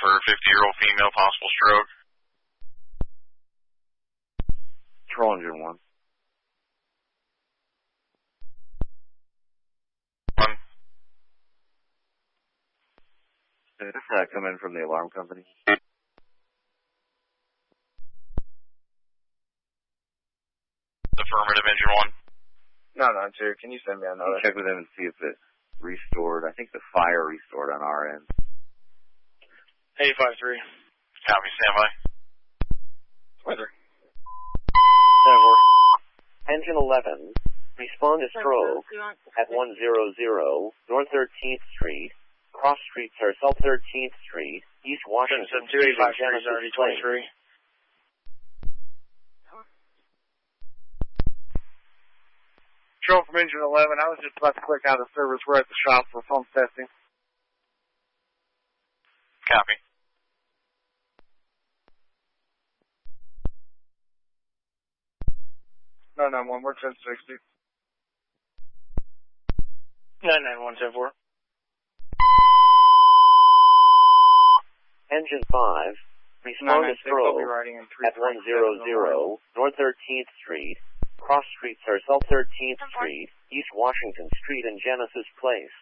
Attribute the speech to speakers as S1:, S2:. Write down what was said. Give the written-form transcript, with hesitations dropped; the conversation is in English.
S1: for 50-year-old female, possible stroke.
S2: Control engine 1.
S1: 1.
S2: Did this come in from the alarm company?
S1: Affirmative, engine 1.
S3: No, 2. Can you send me another?
S2: Check with them and see if it restored. I think the fire restored on our end.
S3: 853.
S1: Copy, standby.
S3: Weather.
S2: Engine 11, respond to stroke at 100 North 13th Street. Cross streets are South 13th Street, East Washington Street,
S3: Genesis already 23. Control from engine 11. I was just about to click out of service. We're at the shop for pump testing.
S1: Copy.
S3: No, 9-1. We're 1060. 991, 10-4.
S2: Engine 5, respond to stroke at 100 North 13th Street. Cross streets are South 13th Street, East Washington Street, and Genesis Place.